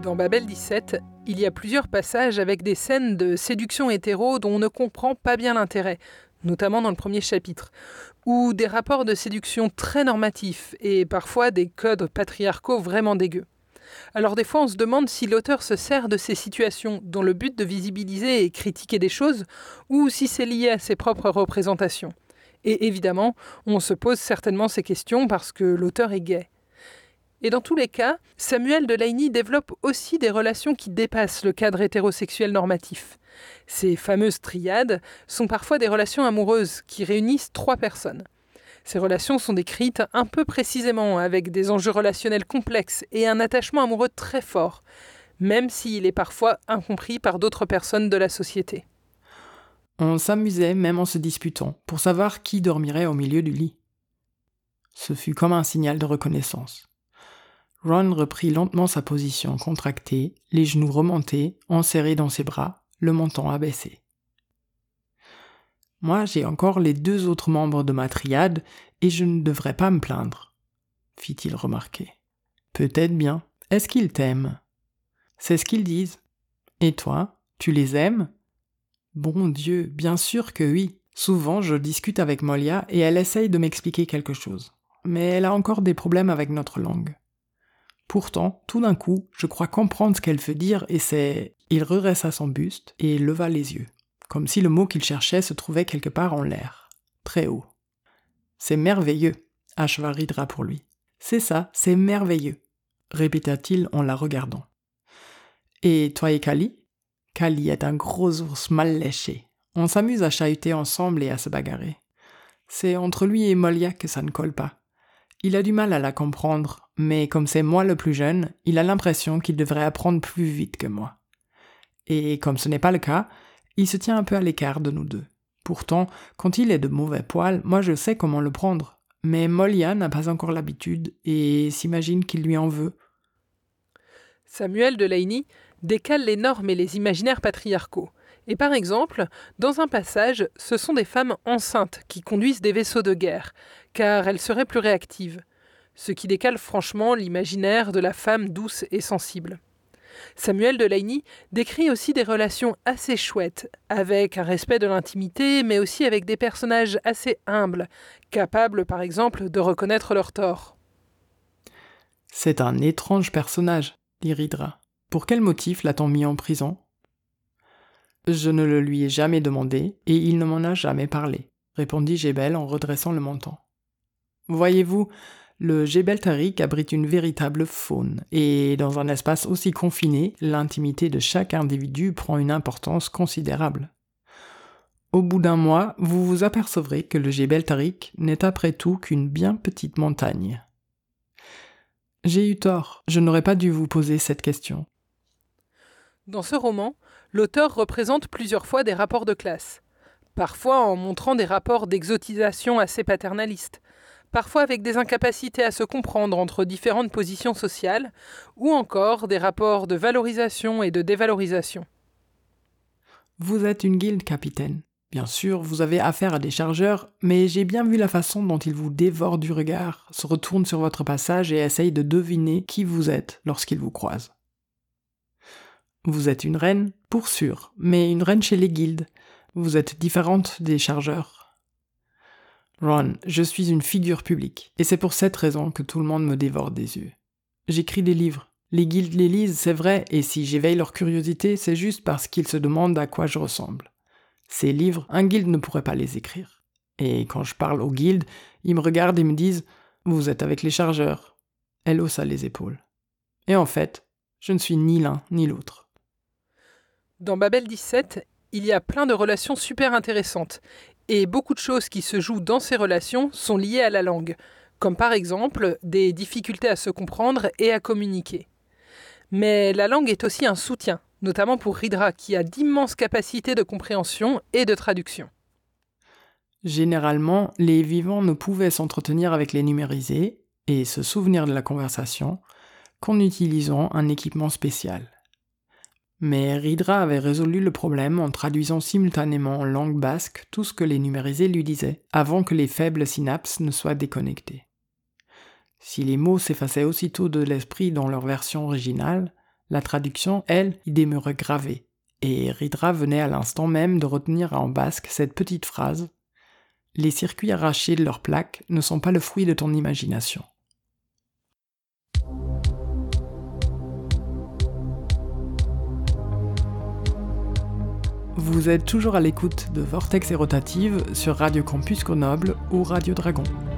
Dans Babel 17, il y a plusieurs passages avec des scènes de séduction hétéro dont on ne comprend pas bien l'intérêt, notamment dans le premier chapitre, ou des rapports de séduction très normatifs et parfois des codes patriarcaux vraiment dégueux. Alors des fois on se demande si l'auteur se sert de ces situations dans le but de visibiliser et critiquer des choses, ou si c'est lié à ses propres représentations. Et évidemment, on se pose certainement ces questions parce que l'auteur est gay. Et dans tous les cas, Samuel Delany développe aussi des relations qui dépassent le cadre hétérosexuel normatif. Ces fameuses triades sont parfois des relations amoureuses qui réunissent 3 personnes. Ces relations sont décrites un peu précisément, avec des enjeux relationnels complexes et un attachement amoureux très fort, même s'il est parfois incompris par d'autres personnes de la société. On s'amusait même en se disputant pour savoir qui dormirait au milieu du lit. Ce fut comme un signal de reconnaissance. Ron reprit lentement sa position contractée, les genoux remontés, enserrés dans ses bras, le menton abaissé. Moi, j'ai encore les 2 autres membres de ma triade et je ne devrais pas me plaindre, fit-il remarquer. Peut-être bien. Est-ce qu'ils t'aiment ? C'est ce qu'ils disent. Et toi, tu les aimes ? Bon Dieu, bien sûr que oui. Souvent, je discute avec Molia et elle essaye de m'expliquer quelque chose. Mais elle a encore des problèmes avec notre langue. Pourtant, tout d'un coup, je crois comprendre ce qu'elle veut dire et c'est... Il redressa son buste et leva les yeux, comme si le mot qu'il cherchait se trouvait quelque part en l'air, très haut. C'est merveilleux, acheva Ridra pour lui. C'est ça, c'est merveilleux, répéta-t-il en la regardant. Et toi et Kali ? Kali est un gros ours mal léché. On s'amuse à chahuter ensemble et à se bagarrer. C'est entre lui et Molia que ça ne colle pas. Il a du mal à la comprendre, mais comme c'est moi le plus jeune, il a l'impression qu'il devrait apprendre plus vite que moi. Et comme ce n'est pas le cas, il se tient un peu à l'écart de nous deux. Pourtant, quand il est de mauvais poil, moi je sais comment le prendre. Mais Molia n'a pas encore l'habitude et s'imagine qu'il lui en veut. Samuel Delany décale les normes et les imaginaires patriarcaux. Et par exemple, dans un passage, ce sont des femmes enceintes qui conduisent des vaisseaux de guerre, car elles seraient plus réactives, ce qui décale franchement l'imaginaire de la femme douce et sensible. Samuel Delany décrit aussi des relations assez chouettes, avec un respect de l'intimité, mais aussi avec des personnages assez humbles, capables par exemple de reconnaître leurs torts. C'est un étrange personnage, dit Ridra. Pour quel motif l'a-t-on mis en prison ? Je ne le lui ai jamais demandé, et il ne m'en a jamais parlé, répondit Jebel en redressant le menton. Voyez-vous, le Jebel Tariq abrite une véritable faune, et dans un espace aussi confiné, l'intimité de chaque individu prend une importance considérable. Au bout d'un mois, vous vous apercevrez que le Jebel Tariq n'est après tout qu'une bien petite montagne. J'ai eu tort, je n'aurais pas dû vous poser cette question. Dans ce roman, l'auteur représente plusieurs fois des rapports de classe, parfois en montrant des rapports d'exotisation assez paternalistes, parfois avec des incapacités à se comprendre entre différentes positions sociales, ou encore des rapports de valorisation et de dévalorisation. Vous êtes une guilde, capitaine. Bien sûr, vous avez affaire à des chargeurs, mais j'ai bien vu la façon dont ils vous dévorent du regard, se retournent sur votre passage et essayent de deviner qui vous êtes lorsqu'ils vous croisent. Vous êtes une reine, pour sûr, mais une reine chez les guildes. Vous êtes différente des chargeurs. Ron, je suis une figure publique, et c'est pour cette raison que tout le monde me dévore des yeux. J'écris des livres. Les guildes les lisent, c'est vrai, et si j'éveille leur curiosité, c'est juste parce qu'ils se demandent à quoi je ressemble. Ces livres, un guilde ne pourrait pas les écrire. Et quand je parle aux guildes, ils me regardent et me disent « Vous êtes avec les chargeurs ». Elle haussa les épaules. Et en fait, je ne suis ni l'un ni l'autre. Dans Babel 17, il y a plein de relations super intéressantes, et beaucoup de choses qui se jouent dans ces relations sont liées à la langue, comme par exemple des difficultés à se comprendre et à communiquer. Mais la langue est aussi un soutien, notamment pour Ridra, qui a d'immenses capacités de compréhension et de traduction. Généralement, les vivants ne pouvaient s'entretenir avec les numérisés et se souvenir de la conversation qu'en utilisant un équipement spécial. Mais Ridra avait résolu le problème en traduisant simultanément en langue basque tout ce que les numérisés lui disaient, avant que les faibles synapses ne soient déconnectées. Si les mots s'effaçaient aussitôt de l'esprit dans leur version originale, La traduction, elle, y demeurait gravée, et Ridra venait à l'instant même de retenir en basque cette petite phrase « Les circuits arrachés de leurs plaques ne sont pas le fruit de ton imagination ». Vous êtes toujours à l'écoute de Vortex et Rotative sur Radio Campus Grenoble ou Radio Dragon.